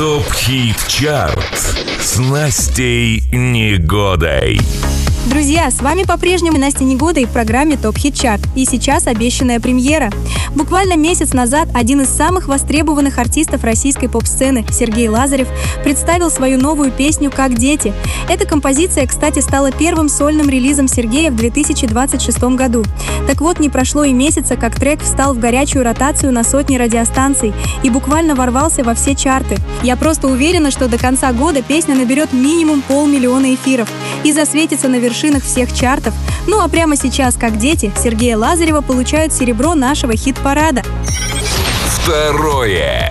ТОП-ХИТ-ЧАРТ с Настей Негодой. Друзья, с вами по-прежнему Настя Негода и в программе ТОП Хит Чарт. И сейчас обещанная премьера. Буквально месяц назад один из самых востребованных артистов российской поп-сцены Сергей Лазарев представил свою новую песню «Как дети». Эта композиция, кстати, стала первым сольным релизом Сергея в 2026 году. Так вот, не прошло и месяца, как трек встал в горячую ротацию на сотни радиостанций и буквально ворвался во все чарты. Я просто уверена, что до конца года песня наберет минимум 500 000 эфиров и засветится на вершинах всех чартов. Ну а прямо сейчас «Как дети» Сергея Лазарева получают серебро нашего хит-парада. Второе